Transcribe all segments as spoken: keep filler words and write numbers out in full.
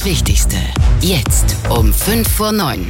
Das Wichtigste. Jetzt um fünf vor neun.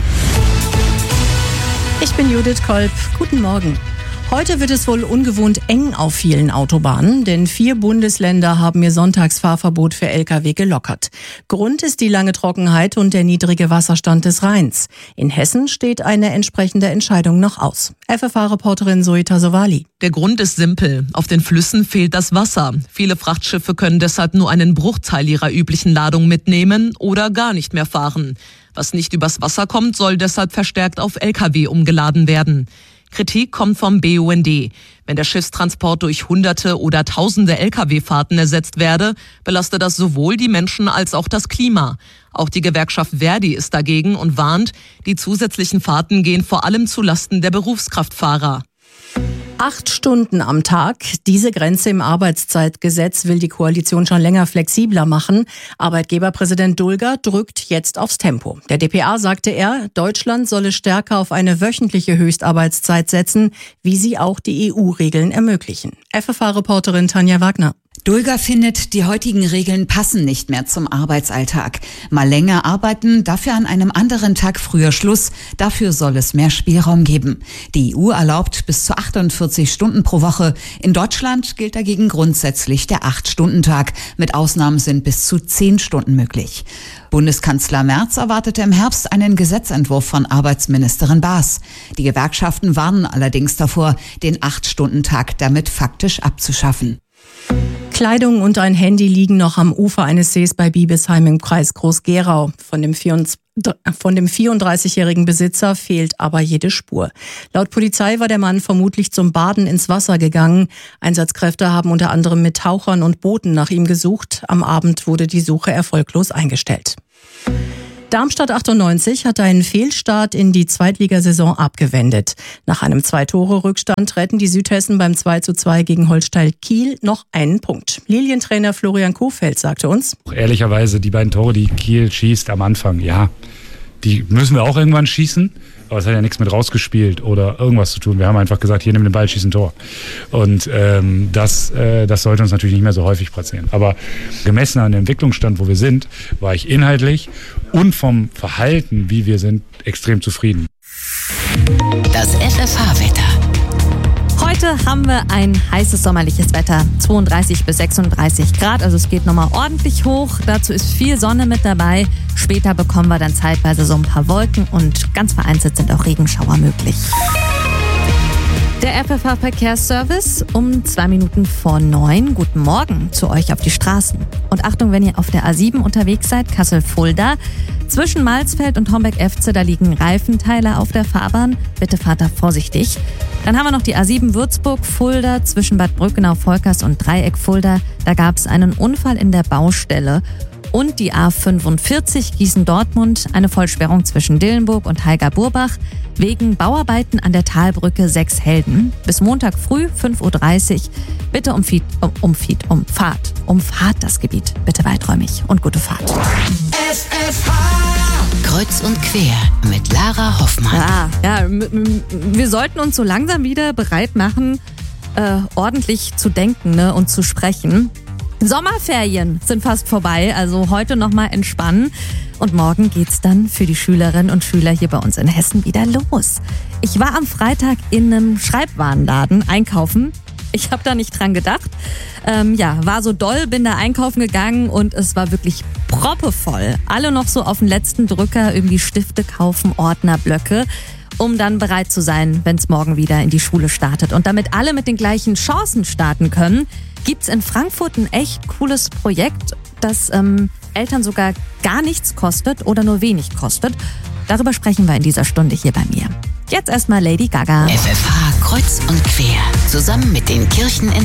Ich bin Judith Kolb. Guten Morgen. Heute wird es wohl ungewohnt eng auf vielen Autobahnen, denn vier Bundesländer haben ihr Sonntagsfahrverbot für L K W gelockert. Grund ist die lange Trockenheit und der niedrige Wasserstand des Rheins. In Hessen steht eine entsprechende Entscheidung noch aus. F F H-Reporterin Zoe Tassovali. Der Grund ist simpel. Auf den Flüssen fehlt das Wasser. Viele Frachtschiffe können deshalb nur einen Bruchteil ihrer üblichen Ladung mitnehmen oder gar nicht mehr fahren. Was nicht übers Wasser kommt, soll deshalb verstärkt auf L K W umgeladen werden. Kritik kommt vom B U N D. Wenn der Schiffstransport durch Hunderte oder Tausende L K W-Fahrten ersetzt werde, belastet das sowohl die Menschen als auch das Klima. Auch die Gewerkschaft Verdi ist dagegen und warnt, die zusätzlichen Fahrten gehen vor allem zulasten der Berufskraftfahrer. Acht Stunden am Tag. Diese Grenze im Arbeitszeitgesetz will die Koalition schon länger flexibler machen. Arbeitgeberpräsident Dulger drückt jetzt aufs Tempo. Der d p a sagte er, Deutschland solle stärker auf eine wöchentliche Höchstarbeitszeit setzen, wie sie auch die E U-Regeln ermöglichen. F F H-Reporterin Tanja Wagner. Dulger findet, die heutigen Regeln passen nicht mehr zum Arbeitsalltag. Mal länger arbeiten, dafür an einem anderen Tag früher Schluss. Dafür soll es mehr Spielraum geben. Die E U erlaubt bis zu achtundvierzig Stunden pro Woche. In Deutschland gilt dagegen grundsätzlich der acht-Stunden-Tag. Mit Ausnahmen sind bis zu zehn Stunden möglich. Bundeskanzler Merz erwartete im Herbst einen Gesetzentwurf von Arbeitsministerin Baas. Die Gewerkschaften warnen allerdings davor, den acht-Stunden-Tag damit faktisch abzuschaffen. Kleidung und ein Handy liegen noch am Ufer eines Sees bei Biebesheim im Kreis Groß-Gerau. Von dem vierunddreißigjährigen Besitzer fehlt aber jede Spur. Laut Polizei war der Mann vermutlich zum Baden ins Wasser gegangen. Einsatzkräfte haben unter anderem mit Tauchern und Booten nach ihm gesucht. Am Abend wurde die Suche erfolglos eingestellt. Darmstadt achtundneunzig hat einen Fehlstart in die Zweitligasaison abgewendet. Nach einem Zwei-Tore-Rückstand retten die Südhessen beim zwei zu zwei gegen Holstein Kiel noch einen Punkt. Lilientrainer Florian Kohfeldt sagte uns: Ehrlicherweise, die beiden Tore, die Kiel schießt am Anfang, ja, die müssen wir auch irgendwann schießen. Aber es hat ja nichts mit rausgespielt oder irgendwas zu tun. Wir haben einfach gesagt, hier nimm den Ball, schieß ein Tor. Und ähm, das, äh, das sollte uns natürlich nicht mehr so häufig passieren. Aber gemessen an dem Entwicklungsstand, wo wir sind, war ich inhaltlich und vom Verhalten, wie wir sind, extrem zufrieden. Das F F H-Wetter. Heute haben wir ein heißes sommerliches Wetter, zweiunddreißig bis sechsunddreißig Grad, also es geht nochmal ordentlich hoch. Dazu ist viel Sonne mit dabei. Später bekommen wir dann zeitweise so ein paar Wolken und ganz vereinzelt sind auch Regenschauer möglich. Der F F H-Verkehrsservice um zwei Minuten vor neun. Guten Morgen zu euch auf die Straßen. Und Achtung, wenn ihr auf der A sieben unterwegs seid, Kassel-Fulda. Zwischen Malsfeld und Homberg-Efze, da liegen Reifenteile auf der Fahrbahn. Bitte fahrt da vorsichtig. Dann haben wir noch die A sieben Würzburg-Fulda zwischen Bad Brückenau-Volkers und Dreieck-Fulda. Da gab es einen Unfall in der Baustelle. Und die A fünfundvierzig Gießen-Dortmund, eine Vollsperrung zwischen Dillenburg und Heiger-Burbach wegen Bauarbeiten an der Talbrücke sechs Helden. Bis Montag früh fünf Uhr dreißig. Bitte umfahrt, um, umfahrt, umfahrt, umfahrt das Gebiet. Bitte weiträumig und gute Fahrt. F F H Kreuz und quer mit Lara Hoffmann. Ja, ja, m- m- wir sollten uns so langsam wieder bereit machen, äh, ordentlich zu denken, ne, und zu sprechen. Sommerferien sind fast vorbei, also heute nochmal entspannen. Und morgen geht's dann für die Schülerinnen und Schüler hier bei uns in Hessen wieder los. Ich war am Freitag in einem Schreibwarenladen einkaufen. Ich habe da nicht dran gedacht. Ähm, ja, war so doll, bin da einkaufen gegangen und es war wirklich proppevoll. Alle noch so auf den letzten Drücker irgendwie Stifte kaufen, Ordner, Blöcke, um dann bereit zu sein, wenn es morgen wieder in die Schule startet. Und damit alle mit den gleichen Chancen starten können, gibt's in Frankfurt ein echt cooles Projekt, das ähm, Eltern sogar gar nichts kostet oder nur wenig kostet. Darüber sprechen wir in dieser Stunde hier bei mir. Jetzt erstmal Lady Gaga. F F H Kreuz und quer. Zusammen mit den Kirchen in